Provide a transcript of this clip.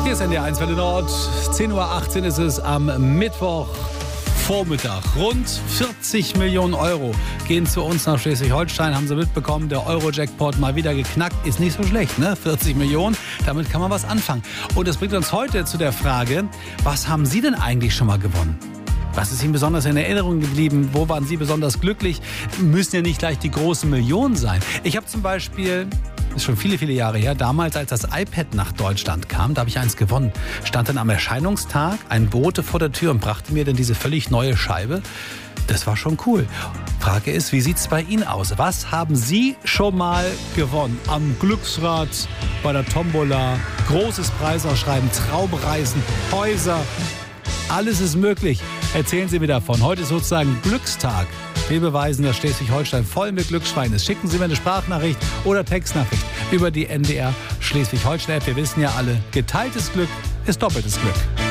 Hier ist NDR 1 Welle Nord. 10:18 Uhr ist es am Mittwochvormittag. Rund 40 Millionen Euro gehen zu uns nach Schleswig-Holstein. Haben Sie mitbekommen, der Euro-Jackpot mal wieder geknackt. Ist nicht so schlecht, ne? 40 Millionen, damit kann man was anfangen. Und das bringt uns heute zu der Frage, was haben Sie denn eigentlich schon mal gewonnen? Was ist Ihnen besonders in Erinnerung geblieben? Wo waren Sie besonders glücklich? Müssen ja nicht gleich die großen Millionen sein. Ich habe zum Beispiel, das ist schon viele, viele Jahre her, damals, als das iPad nach Deutschland kam, da habe ich eins gewonnen. Stand dann am Erscheinungstag ein Bote vor der Tür und brachte mir dann diese völlig neue Scheibe. Das war schon cool. Frage ist, wie sieht es bei Ihnen aus? Was haben Sie schon mal gewonnen? Am Glücksrad, bei der Tombola, großes Preisausschreiben, Traumreisen, Häuser. Alles ist möglich. Erzählen Sie mir davon. Heute ist sozusagen Glückstag. Wir beweisen, dass Schleswig-Holstein voll mit Glücksschweinen ist. Schicken Sie mir eine Sprachnachricht oder Textnachricht über die NDR Schleswig-Holstein-App. Wir wissen ja alle, geteiltes Glück ist doppeltes Glück.